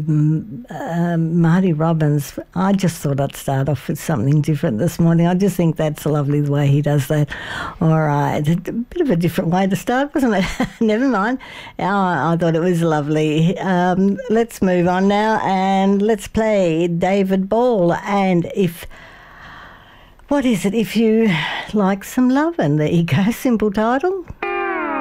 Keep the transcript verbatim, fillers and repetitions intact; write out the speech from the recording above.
um, um, Marty Robbins, I just thought I'd start off with something different this morning. I just think that's lovely the way he does that. All right, a bit of a different way to start, wasn't it? Never mind. Oh, I thought it was lovely. Um, let's move on now and let's play David Ball. And if, what is it? If you like some lovin', there you go, simple title.